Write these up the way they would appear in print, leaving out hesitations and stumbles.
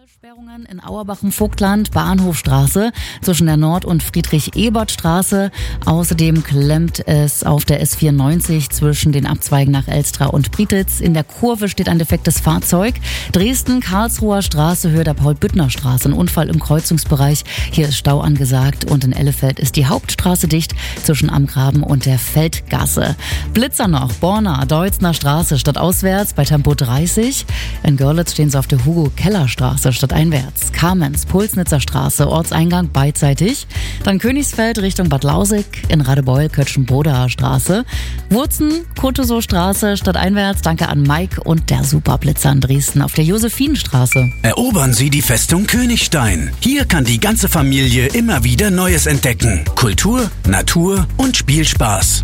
Sperrungen in Auerbach im Vogtland, Bahnhofstraße zwischen der Nord- und Friedrich-Ebert-Straße. Außerdem klemmt es auf der S94 zwischen den Abzweigen nach Elstra und Prietitz. In der Kurve steht ein defektes Fahrzeug. Dresden, Karlsruher Straße, Höhe der Paul-Büttner-Straße. Ein Unfall im Kreuzungsbereich. Hier ist Stau angesagt und in Ellefeld ist die Hauptstraße dicht zwischen Amgraben und der Feldgasse. Blitzer noch. Borna, Deutzner Straße stadtauswärts bei Tempo 30. In Görlitz stehen sie auf der Hugo-Keller-Straße stadteinwärts. Kamenz, Pulsnitzer Straße, Ortseingang beidseitig. Dann Königsfeld Richtung Bad Lausig, in Radebeul, Kötschenboder Straße. Wurzen, Kutusow Straße stadteinwärts. Danke an Mike und der Superblitzer in Dresden auf der Josephinenstraße. Erobern Sie die Festung Königstein. Hier kann die ganze Familie immer wieder Neues entdecken. Kultur, Natur und Spielspaß.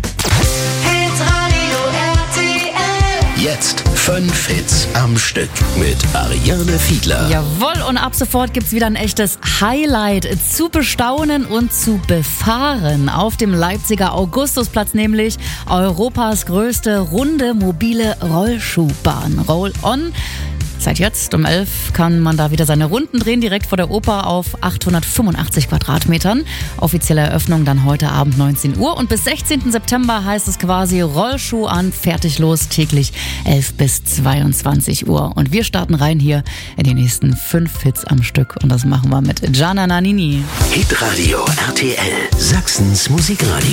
Jetzt 5 Hits am Stück mit Ariane Fiedler. Jawohl, und ab sofort gibt's wieder ein echtes Highlight zu bestaunen und zu befahren. Auf dem Leipziger Augustusplatz nämlich Europas größte runde mobile Rollschuhbahn. Roll-on. Seit jetzt um 11 kann man da wieder seine Runden drehen, direkt vor der Oper auf 885 Quadratmetern. Offizielle Eröffnung dann heute Abend 19 Uhr. Und bis 16. September heißt es quasi Rollschuh an, fertig los, täglich 11 bis 22 Uhr. Und wir starten rein hier in die nächsten 5 Hits am Stück. Und das machen wir mit Gianna Nannini. Hitradio RTL, Sachsens Musikradio.